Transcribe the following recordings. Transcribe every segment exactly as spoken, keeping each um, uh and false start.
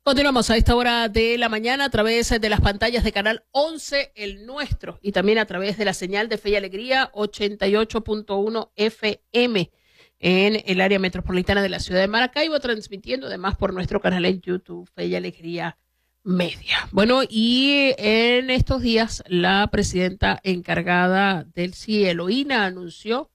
Continuamos a esta hora de la mañana a través de las pantallas de Canal once, el nuestro, y también a través de la señal de Fe y Alegría ochenta y ocho punto uno F M en el área metropolitana de la ciudad de Maracaibo, transmitiendo además por nuestro canal en YouTube, Fe y Alegría Media. Bueno, y en estos días la presidenta encargada del C I E, Eloína, anunció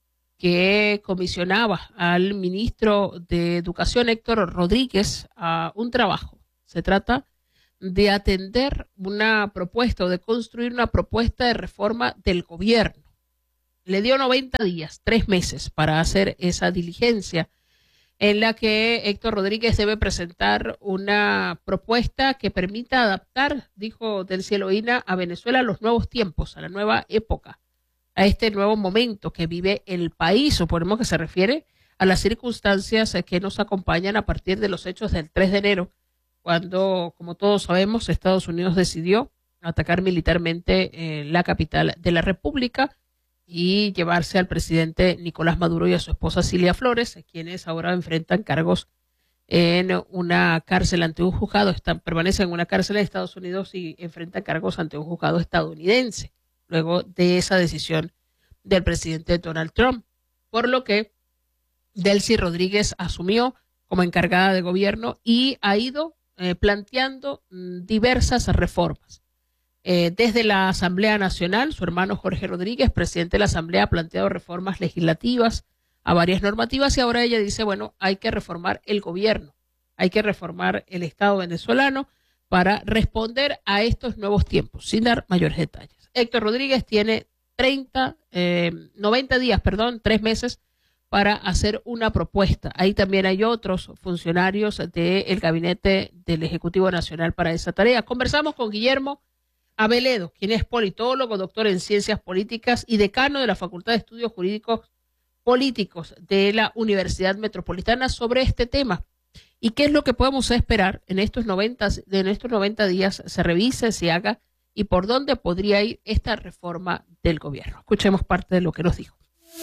que comisionaba al ministro de Educación, Héctor Rodríguez, a un trabajo. Se trata de atender una propuesta o de construir una propuesta de reforma del gobierno. Le dio noventa días, tres meses, para hacer esa diligencia, en la que Héctor Rodríguez debe presentar una propuesta que permita adaptar, dijo del C I E Eloína, a Venezuela a los nuevos tiempos, a la nueva época, a este nuevo momento que vive el país. Suponemos que se refiere a las circunstancias que nos acompañan a partir de los hechos del tres de enero, cuando, como todos sabemos, Estados Unidos decidió atacar militarmente eh, la capital de la República y llevarse al presidente Nicolás Maduro y a su esposa Cilia Flores, quienes ahora enfrentan cargos en una cárcel ante un juzgado, están, permanecen en una cárcel de Estados Unidos y enfrentan cargos ante un juzgado estadounidense, luego de esa decisión del presidente Donald Trump, por lo que Delcy Rodríguez asumió como encargada de gobierno y ha ido eh, planteando mm, diversas reformas. Eh, desde la Asamblea Nacional, su hermano Jorge Rodríguez, presidente de la Asamblea, ha planteado reformas legislativas a varias normativas y ahora ella dice, bueno, hay que reformar el gobierno, hay que reformar el Estado venezolano para responder a estos nuevos tiempos, sin dar mayores detalles. Héctor Rodríguez tiene treinta, eh, noventa días, perdón, tres meses para hacer una propuesta. Ahí también hay otros funcionarios del gabinete del Ejecutivo Nacional para esa tarea. Conversamos con Guillermo Aveledo, quien es politólogo, doctor en Ciencias Políticas y decano de la Facultad de Estudios Jurídicos Políticos de la Universidad Metropolitana, sobre este tema. ¿Y qué es lo que podemos esperar en estos noventa, en estos noventa días se revise, se haga y por dónde podría ir esta reforma del gobierno? Escuchemos parte de lo que nos dijo.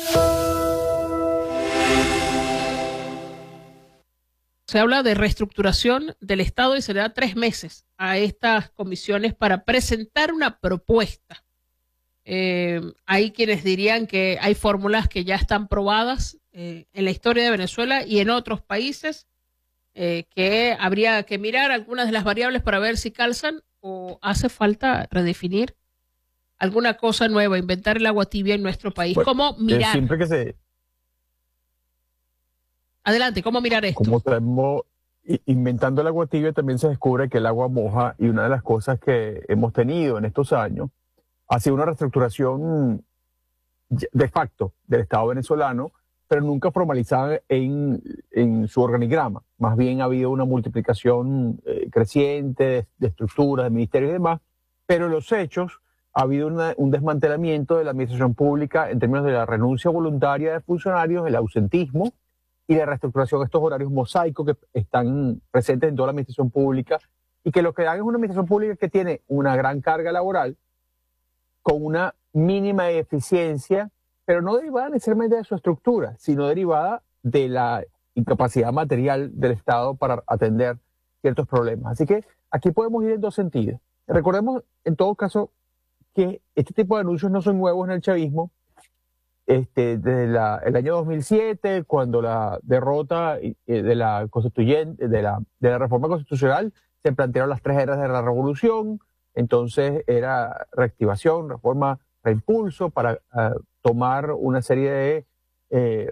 Se habla de reestructuración del Estado y se le da tres meses a estas comisiones para presentar una propuesta. Eh, hay quienes dirían que hay fórmulas que ya están probadas eh, en la historia de Venezuela y en otros países, eh, que habría que mirar algunas de las variables para ver si calzan, o hace falta redefinir alguna cosa nueva, inventar el agua tibia en nuestro país. Bueno, ¿Cómo mirar? Siempre que se... Adelante, ¿cómo mirar esto? Como estamos inventando el agua tibia, también se descubre que el agua moja, y una de las cosas que hemos tenido en estos años ha sido una reestructuración de facto del Estado venezolano, pero nunca formalizada en, en su organigrama. Más bien ha habido una multiplicación eh, creciente de, de estructuras, de ministerios y demás, pero en los hechos ha habido una, un desmantelamiento de la administración pública en términos de la renuncia voluntaria de funcionarios, el ausentismo y la reestructuración de estos horarios mosaicos que están presentes en toda la administración pública, y que lo que dan es una administración pública que tiene una gran carga laboral con una mínima eficiencia, pero no derivada necesariamente de su estructura, sino derivada de la incapacidad material del Estado para atender ciertos problemas. Así que aquí podemos ir en dos sentidos. Recordemos, en todo caso, que este tipo de anuncios no son nuevos en el chavismo. Este, desde la, el año dos mil siete, cuando la derrota eh, de la constituyente, de la, de la reforma constitucional, se plantearon las tres eras de la revolución. Entonces era reactivación, reforma, reimpulso, para uh, tomar una serie de, eh,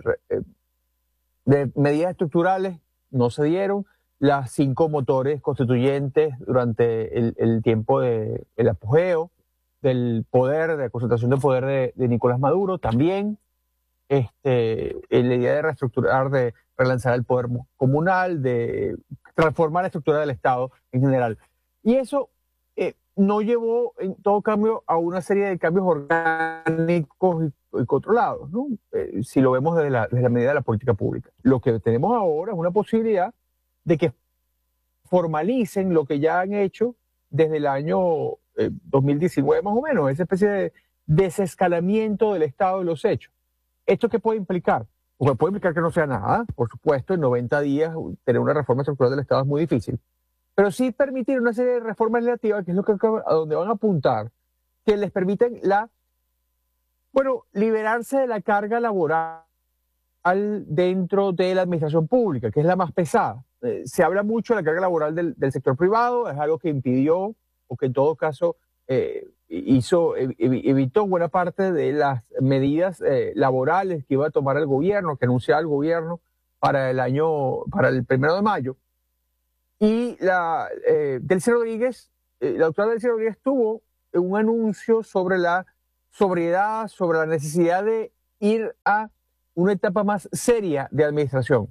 de medidas estructurales. No se dieron. Las cinco motores constituyentes durante el, el tiempo del de, apogeo del poder, de la concentración de poder de, de Nicolás Maduro, también este, la idea de reestructurar, de relanzar el poder comunal, de transformar la estructura del Estado en general. Y eso eh, no llevó, en todo cambio, a una serie de cambios orgánicos y, y controlados, ¿no? Eh, si lo vemos desde la, desde la medida de la política pública. Lo que tenemos ahora es una posibilidad de que formalicen lo que ya han hecho desde el año eh, dos mil diecinueve más o menos, esa especie de desescalamiento del Estado de los hechos. ¿Esto qué puede implicar? Pues puede implicar que no sea nada, por supuesto. En noventa días tener una reforma estructural del Estado es muy difícil, pero sí permitir una serie de reformas legislativas, que es lo que a donde van a apuntar, que les permiten la, bueno, liberarse de la carga laboral dentro de la administración pública, que es la más pesada. Eh, se habla mucho de la carga laboral del, del sector privado, es algo que impidió o que en todo caso eh, hizo, ev evitó buena parte de las medidas eh, laborales que iba a tomar el gobierno, que anunciaba el gobierno para el año, para el primero de mayo. Y la eh, Delcy Rodríguez, eh, la doctora Delcy Rodríguez tuvo un anuncio sobre la sobriedad, sobre la necesidad de ir a una etapa más seria de administración.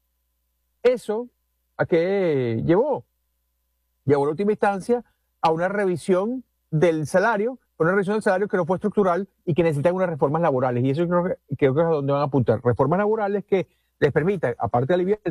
¿Eso a qué llevó? Llevó en última instancia a una revisión del salario, una revisión del salario que no fue estructural y que necesita unas reformas laborales. Y eso creo que, creo que es a donde van a apuntar. Reformas laborales que les permitan, aparte de aliviar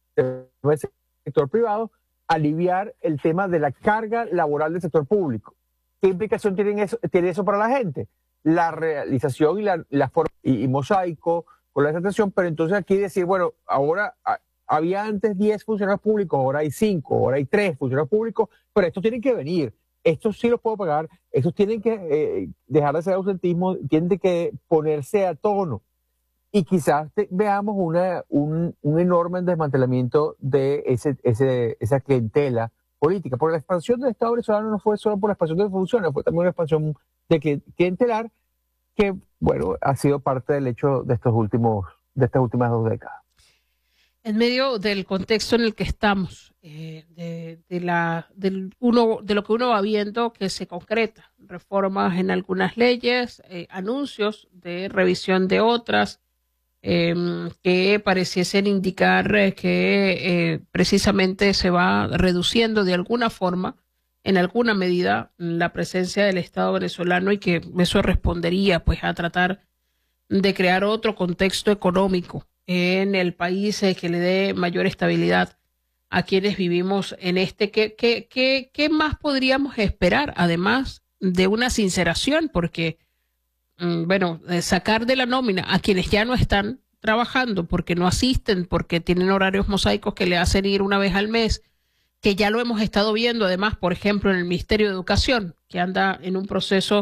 el sector privado, aliviar el tema de la carga laboral del sector público. ¿Qué implicación tiene eso, tiene eso para la gente? La realización y la, la forma y, y mosaico con la aceptación, pero entonces aquí decir, bueno, ahora a, había antes diez funcionarios públicos, ahora hay cinco, ahora hay tres funcionarios públicos, pero estos tienen que venir, estos sí los puedo pagar, estos tienen que eh, dejar de hacer ausentismo, tienen que ponerse a tono. Y quizás te, veamos una, un, un enorme desmantelamiento de ese, ese, esa clientela política, porque la expansión del Estado venezolano no fue solo por la expansión de funciones, fue también una expansión de clientelar que, bueno, ha sido parte del hecho de estos últimos, de estas últimas dos décadas. En medio del contexto en el que estamos, eh, de, de, la, del uno, de lo que uno va viendo que se concreta, reformas en algunas leyes, eh, anuncios de revisión de otras, eh, que pareciesen indicar eh, que eh, precisamente se va reduciendo de alguna forma, en alguna medida, la presencia del Estado venezolano y que eso respondería pues a tratar de crear otro contexto económico en el país eh, que le dé mayor estabilidad a quienes vivimos en este. ¿Qué, qué, qué, qué más podríamos esperar? Además de una sinceración, porque, mm, bueno, sacar de la nómina a quienes ya no están trabajando porque no asisten, porque tienen horarios mosaicos que le hacen ir una vez al mes, que ya lo hemos estado viendo además, por ejemplo, en el Ministerio de Educación, que anda en un proceso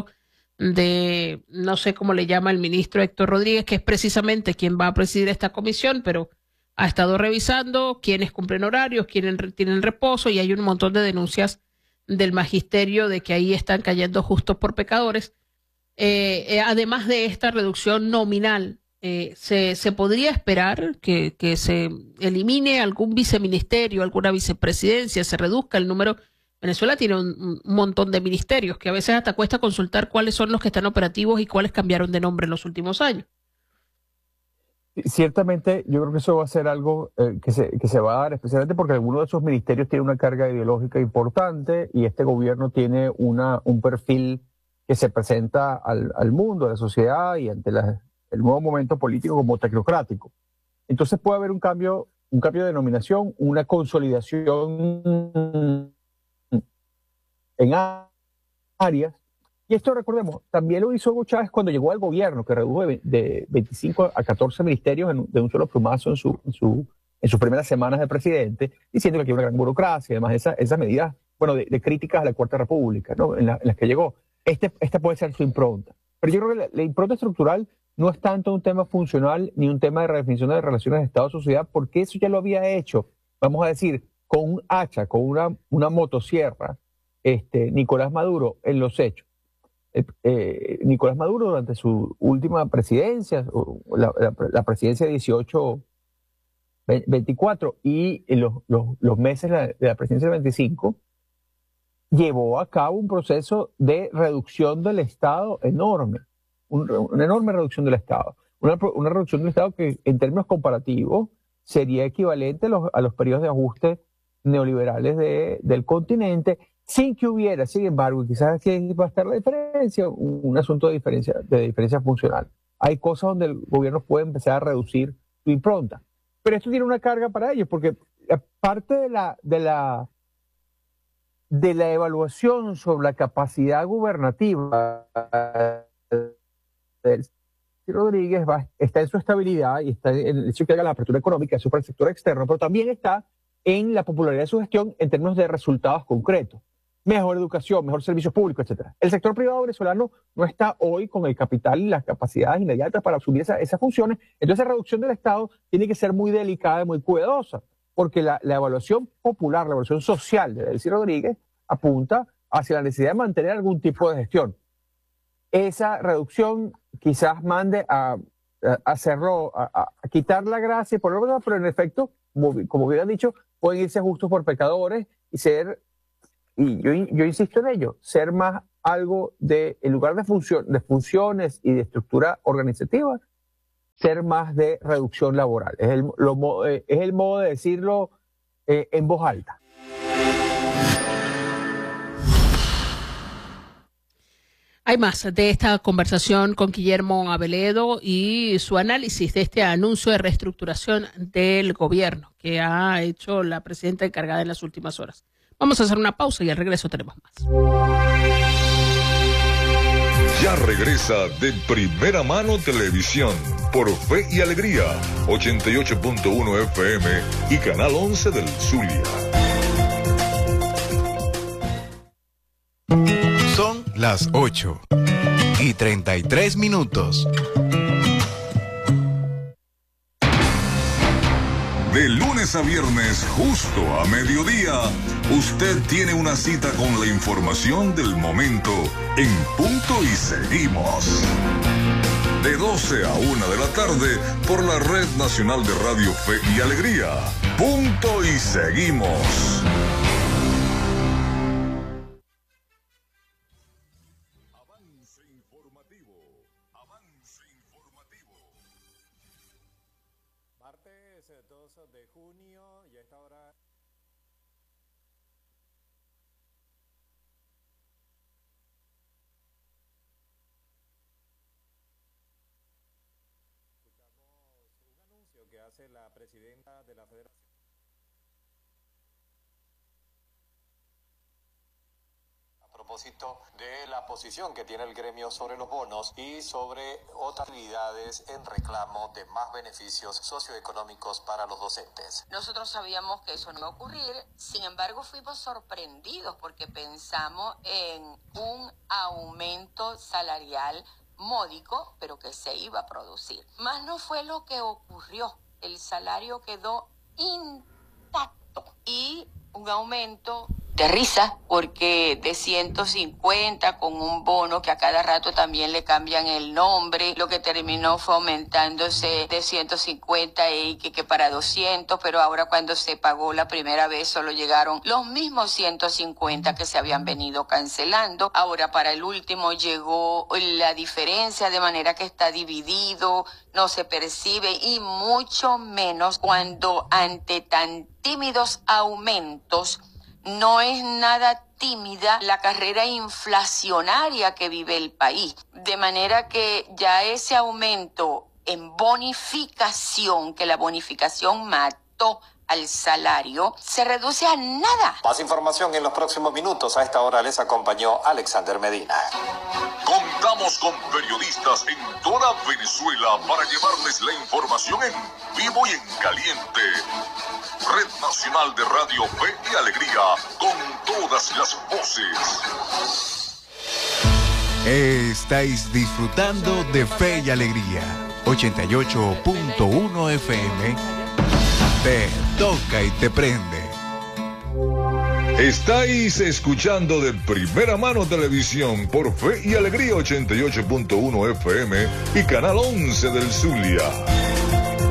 de, no sé cómo le llama el ministro Héctor Rodríguez, que es precisamente quien va a presidir esta comisión, pero ha estado revisando quiénes cumplen horarios, quiénes tienen reposo, y hay un montón de denuncias del magisterio de que ahí están cayendo justos por pecadores. Eh, eh, además de esta reducción nominal, eh, se, se podría esperar que, que se elimine algún viceministerio, alguna vicepresidencia, se reduzca el número. Venezuela tiene un, un montón de ministerios que a veces hasta cuesta consultar cuáles son los que están operativos y cuáles cambiaron de nombre en los últimos años. Ciertamente, yo creo que eso va a ser algo eh, que, se, que se va a dar, especialmente porque algunos de esos ministerios tienen una carga ideológica importante y este gobierno tiene una, un perfil que se presenta al, al mundo, a la sociedad y ante la, el nuevo momento político como tecnocrático. Entonces puede haber un cambio, un cambio de denominación, una consolidación en áreas. Y esto, recordemos, también lo hizo Hugo Chávez cuando llegó al gobierno, que redujo de, de veinticinco a catorce ministerios en, de un solo plumazo en, su, en, su, en sus primeras semanas de presidente, diciendo que aquí hay una gran burocracia, además esas esa medidas, bueno, de, de críticas a la Cuarta República, ¿no? en, la, en las que llegó. Este, esta puede ser su impronta. Pero yo creo que la, la impronta estructural no es tanto un tema funcional ni un tema de redefinición de relaciones de Estado-sociedad, porque eso ya lo había hecho, vamos a decir, con un hacha, con una, una motosierra, este, Nicolás Maduro en los hechos. Eh, eh, Nicolás Maduro durante su última presidencia, la, la, la presidencia dieciocho veinticuatro y en los, los, los meses de la presidencia del veinticinco, llevó a cabo un proceso de reducción del Estado enorme, un, una enorme reducción del Estado, una, una reducción del Estado que en términos comparativos sería equivalente a los, a los periodos de ajuste neoliberales de, del continente, sin que hubiera, sin embargo, quizás aquí va a estar la diferencia, un, un asunto de diferencia, de diferencia funcional. Hay cosas donde el gobierno puede empezar a reducir su impronta, pero esto tiene una carga para ellos, porque aparte de la, de la, de la evaluación sobre la capacidad gubernativa del Rodríguez va, está en su estabilidad y está en el hecho que haga la apertura económica, eso para el sector externo, pero también está en la popularidad de su gestión en términos de resultados concretos. Mejor educación, mejor servicios públicos, etcétera. El sector privado venezolano no está hoy con el capital y las capacidades inmediatas para asumir esa, esas funciones. Entonces, la reducción del Estado tiene que ser muy delicada y muy cuidadosa, porque la, la evaluación popular, la evaluación social de Delcy Rodríguez apunta hacia la necesidad de mantener algún tipo de gestión. Esa reducción quizás mande a, a hacerlo, a, a quitar la gracia, por lo menos, pero en efecto, como, como hubieran dicho, pueden irse justos por pecadores y ser... Y yo, yo insisto en ello, ser más algo de, en lugar de, función, de funciones y de estructura organizativa, ser más de reducción laboral. Es el, lo, es el modo de decirlo eh, en voz alta. Hay más de esta conversación con Guillermo Aveledo y su análisis de este anuncio de reestructuración del gobierno que ha hecho la presidenta encargada en las últimas horas. Vamos a hacer una pausa y al regreso tenemos más. Ya regresa De Primera Mano Televisión por Fe y Alegría, ochenta y ocho punto uno F M y Canal once del Zulia. Son las ocho y treinta y tres minutos. De lunes a viernes, justo a mediodía, usted tiene una cita con la información del momento en Punto y Seguimos. De doce a una de la tarde por la Red Nacional de Radio Fe y Alegría. Punto y Seguimos. Avance informativo. Avance informativo. Martes dos de junio y a esta hora... Escuchamos un anuncio que hace la presidenta de la Federación. A propósito de la posición que tiene el gremio sobre los bonos y sobre otras actividades en reclamo de más beneficios socioeconómicos para los docentes. Nosotros sabíamos que eso no iba a ocurrir, sin embargo fuimos sorprendidos porque pensamos en un aumento salarial módico, pero que se iba a producir. Más no fue lo que ocurrió, el salario quedó intacto y un aumento de risa, porque de ciento cincuenta con un bono que a cada rato también le cambian el nombre, lo que terminó fue aumentándose de ciento cincuenta y que, que para doscientos, pero ahora cuando se pagó la primera vez solo llegaron los mismos ciento cincuenta que se habían venido cancelando. Ahora para el último llegó la diferencia, de manera que está dividido, no se percibe, y mucho menos cuando ante tan tímidos aumentos no es nada tímida la carrera inflacionaria que vive el país. De manera que ya ese aumento en bonificación, que la bonificación mató al salario, se reduce a nada. Más información en los próximos minutos. A esta hora les acompañó Alexander Medina. Contamos con periodistas en toda Venezuela para llevarles la información en vivo y en caliente. Red Nacional de Radio Fe y Alegría, con todas las voces. Estáis disfrutando de Fe y Alegría, ochenta y ocho punto uno F M. Te toca y te prende. Estáis escuchando De Primera Mano Televisión por Fe y Alegría, ochenta y ocho punto uno F M y Canal once del Zulia.